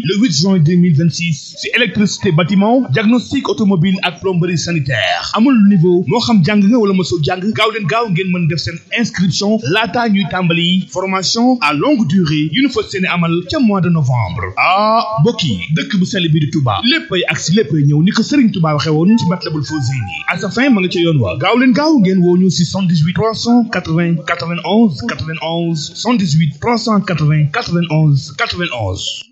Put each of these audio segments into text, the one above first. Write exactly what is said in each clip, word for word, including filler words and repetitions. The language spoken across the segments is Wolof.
le huit juin deux mille vingt-six ci électricité bâtiment diagnostic automobile ak plomberie sanitaire amul niveau moo xam jàng nga wala mosoo jàng gaaw leen gaaw ngeen mën def seen inscription laata ñuy tàmbali formation à longue durée yu ñu fas yéene amal ca mois de novembre ah mbokk yi dëkk bu sell bi di Touba léppay ak si léppay ñëw ni ko Serigne Touba waxee woon ci Matlabul Fawzayni à sa fin ma nga ca yoon wa gaaw leen gaaw ngeen woo ñu si soixante-dix-huit trois cent quatre-vingts quatre-vingt-onze quatre-vingt-onze soixante-dix-huit trois cent quatre-vingts quatre-vingt-onze quatre-vingt-onze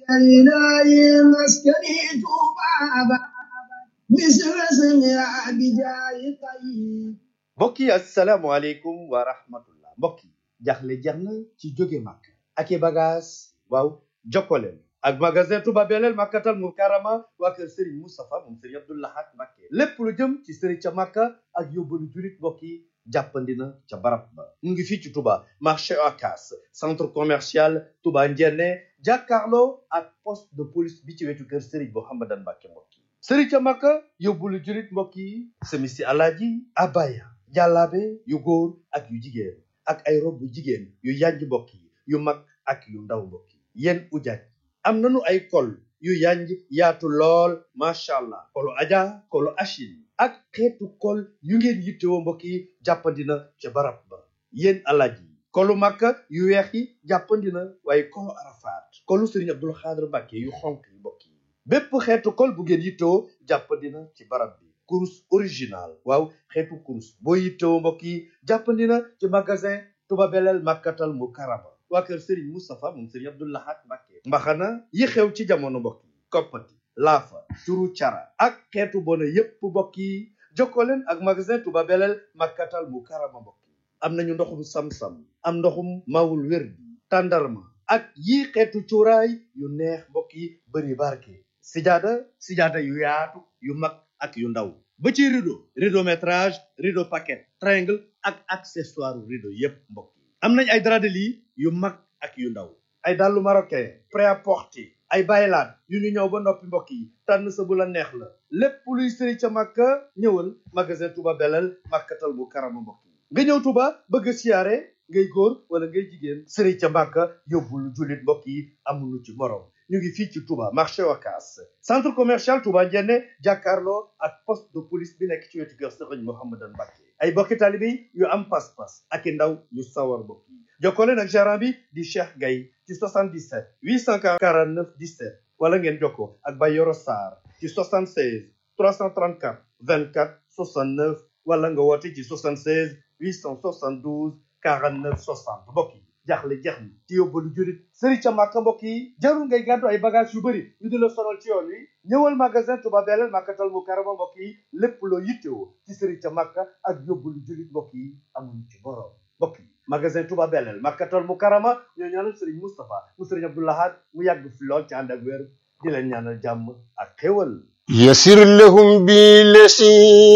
mbokk yi asalaamaaleykum wa rahmatullah mbokk yi jaxle jeex na ci jóge màkk ak i bagage waaw jokkoleen ak magasin Touba Belel Makkatal Mukarrama waa kër Serigne Moustapha moom Serigne Abdou Lahad Mbacké lépp lu jëm ci Serigne ca Makka ak yóbbalu julit mbokk yi jàppandina ca barab ba mu ngi fii ci Touba marché Ocass centre commercial Touba Ndiéné jàkkaarloo ak poste de police bi ci wetu kër Serigne Mouhamadan Mbacké mbokk yi Serigne ca Makka yóbbalu julit mbokk yi semisi alaaji abaya jàllaabe yu góor ak yu jigéen ak ay rob bu jigéen yu yanj mbokk yi yu mag ak yu ndaw mbokk yi yéen ujaaj am nañu ay kol yu yanj yaatu lool macha allah kolu aja kolu achine ak xeetu kol yu ngeen yittewoo mbokk yi jàppandina ca barab ba yéen alaaji yi kolu makka yu weex yi jàppandina waaye kolu arafaat kolu Serigne Abdou Khadre Mbacké yu xonk yi mbokk yi bépp xeetu kol bu ngeen yittewoo jàppandina ci barab bi kurus original waaw xeetu kurus boo yittewoo mbokk yi jàppandina ci magasin Touba Belel Makkatal Mukarrama waa kër Serigne Moustapha moom Serigne Abdou Lahad Mbacké mbaxana yi xew ci jamono mbokk yi koppati laafa turu cara ak xeetu bona yépp mbokk yi jokkoo leen ak magasin Touba Belel Makkatal Mukarrama mbokk yi am nañu ndoxum sam-sam am ndoxum mawul wér bi tàndarma ak yii xeetu cuuraay yu neex mbokk yi bëri barke sijaada sijaada yu yaatu yu mag ak yu ndaw ba ci rideau rideau métrage rideau paquet triangle ak accessoire rideau yépp mbokk yi am nañ ay drap de lit yu mag ak yu ndaw ay dàllu marocain prêt-à-porter ay baylaat yu ñu ñëw ba noppi mbokk yi tànn sa bu la neex la lépp luy sëri ca Makka ñëwal magasin Touba Belel Makkatal Mukarrama mbokk yi nga ñëw Touba bëgg a siyaare ngay góor wala ngay jigéen sëri ca Makka yóbbul jullit mbokk yi amuñu ci morom ñu ngi fii ci Touba marché Ocass centre commercial Touba Ndiéné jàkkaarloo ak poste de police bi nekk ci wetu kër Serigne Mouhamadan Mbacké ay bokki taalibe yu am pas-pas ak i ndaw yu sawar mbokk yi jokkoo leen ak gérant bi di Cheikh Gaye ci soixante-dix-sept huit cent quarante-neuf dix-sept wala ngeen jokkoo ak Bayoro Sarr ci soixante-seize trois cent trente-quatre vingt-quatre soixante-neuf wala nga woote ci soixante-seize huit cent soixante-douze quarante-neuf soixante mbokk yi jaaxle jeex ni ci yóbbalu jurit sëri ca Makka mbokk yi jarul ngay gàddu ay bagage yu bëri yu di la sonal ci yoon wi ñëwal magasin Touba Belel Makkatal Mukarrama mbokk yi lépp loo yittewoo ci sëri ca Makka ak yóbbalu jurit mbokk yi amuñu ci borom mbokk yi magasin Touba Belel Makkatal Mukarrama ñoo ñaanal Serigne Moustapha mu Serigne Abdou Lahad mu yàgg fi lool ci ànd ak wér di leen ñaanal jàmm ak xéwal يسر لهم بالذي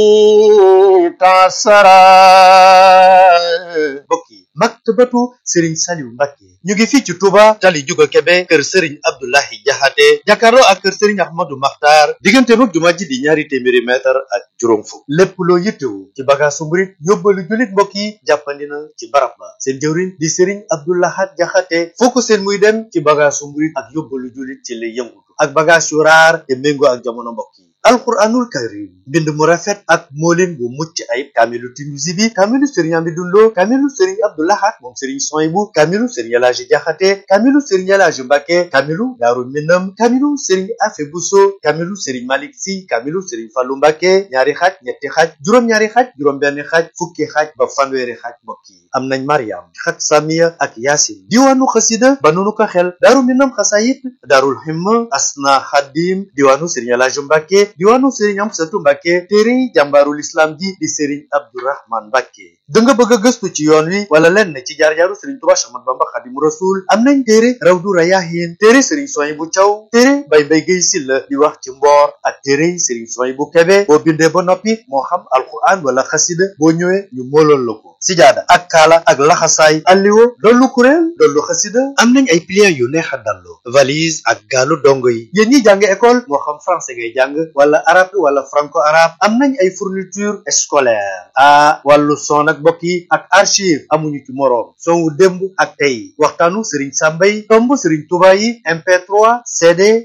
تعسرا mbokk yi maktabatu Serigne Saliou Mbacké ñu ngi fii ci Touba tali juga Kebe kër Serigne Abdoulahi Jaxate jàkkaarloo ak kër Serigne Ahmadou Makhtar diggante mag jumaa ji di ñaari téeméeri mètre ak juróom fukk lépp loo yittewu ci bagage su murit yóbbalu jullit mbokk yi jàppandina ci barab ba seen jëwriñ di Serigne Abdou Lahad Jaxate foo ko seen muy dem ci bagage su murit ak yóbbalu jullit ci lay yëngutu ak bagage yu raar te méngoo ak jamono mbokk yi alquranul karim mbind mu rafet ak moolin bu mucc ayib kaamilu Tinuusi bi kaamilu Serigne Amidou Lo kaamilu Serigne Abdou Lahad moom Serigne Soyibu kaamilu Serigne Elaaji Jaxate kaamilu Serigne Elaaji Mbacké kaamilu Daaru Minam kaamilu Serigne Afe Buso kaamilu Serigne Malick Si kaamilu Serigne Fallu Mbacké ñaari xaaj ñetti xaaj juróom-ñaari xaaj juróom-benn xaaj fukki xaaj ba fanweeri xaaj mbokk yi am nañ Mariam xat Samiya ak Yaasin diwaanu xasida ba nunu ko xel Daaru Minam xasayit Daarul Himma Asna Xadim diwaanu Serigne Elaaji Mbacké diwaanu Serigne Amsatu Mbacké téere jàmbaarul islam ji di Serigne Abdourahman Mbacké da nga bëgg a gëstu ci yoon wi wala lenn ci jaar-jaaru Serigne Touba Ahmadu Bamba Xaadimu Rasuul am nañ téere Rawdu Rayaahiin téere Serigne Souhaïbou Thiaw téere Baye Mbaye Guèye Sylla di wax ci mboor ak téere Serigne Souhaïbou Kébé boo bindee ba noppi moo xam alquran wala xasida boo ñëwee ñu moolool la ko sijaada ak kaala ak laxasaay alliwo dollu kuréel dollu xasida am nañ ay pliants yu neex a dallu valise ak gaalu dongo yi yéen ñi jàng école moo xam français ngay jàng wala arabe wala franco arabe am nañ ay fourniture scolaire ah wàllu son ak mbokk yi ak archive amuñu ci moroom son wu démb ak tey waxtaanu Serigne Sambay tomb Serigne Touba yi M P trois C D